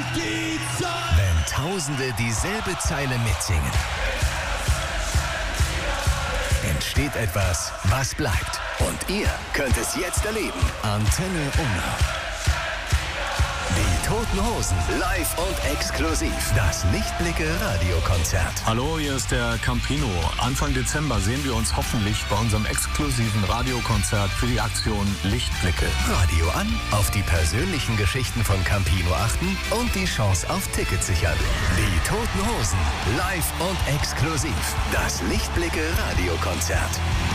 die Zeit. Wenn Tausende dieselbe Zeile mitsingen, entsteht etwas, was bleibt. Und ihr könnt es jetzt erleben. Antenne Unna. Die Toten Hosen, live und exklusiv. Das Lichtblicke-Radiokonzert. Hallo, hier ist der Campino. Anfang Dezember sehen wir uns hoffentlich bei unserem exklusiven Radiokonzert für die Aktion Lichtblicke. Radio an, auf die persönlichen Geschichten von Campino achten und die Chance auf Tickets sichern. Die Toten Hosen, live und exklusiv. Das Lichtblicke-Radiokonzert.